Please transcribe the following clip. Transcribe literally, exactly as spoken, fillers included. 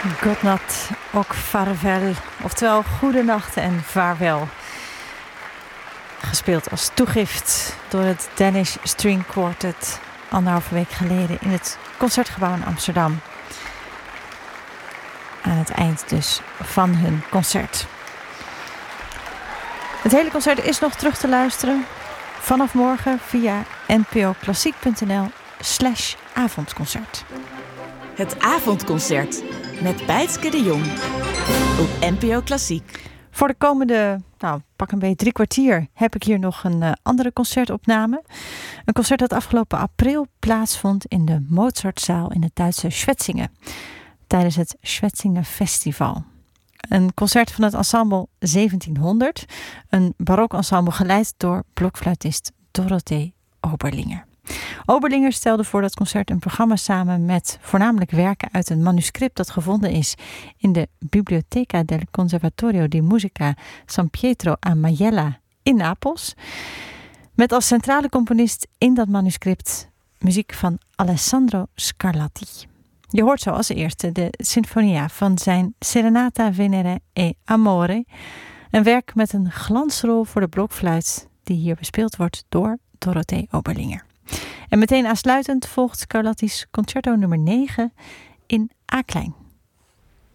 Godnatt ook vaarwel, oftewel goedenacht en vaarwel. Gespeeld als toegift door het Danish String Quartet anderhalve week geleden in het Concertgebouw in Amsterdam. Aan het eind dus van hun concert. Het hele concert is nog terug te luisteren vanaf morgen via npoklassiek.nl slash avondconcert. Het avondconcert met Bijtske de Jong op N P O Klassiek. Voor de komende, nou, pak een beetje drie kwartier heb ik hier nog een uh, andere concertopname. Een concert dat afgelopen april plaatsvond in de Mozartzaal in het Duitse Schwetzingen. Tijdens het Schwetzingen Festival. Een concert van het ensemble zeventienhonderd. Een barokensemble geleid door blokfluitist Dorothee Oberlinger. Oberlinger stelde voor dat concert een programma samen met voornamelijk werken uit een manuscript dat gevonden is in de Biblioteca del Conservatorio di Musica San Pietro a Majella in Napels. Met als centrale componist in dat manuscript muziek van Alessandro Scarlatti. Je hoort zo als eerste de Sinfonia van zijn Serenata Venere e Amore. Een werk met een glansrol voor de blokfluit die hier bespeeld wordt door Dorothee Oberlinger. En meteen aansluitend volgt Scarlatti's concerto nummer negen in A-klein.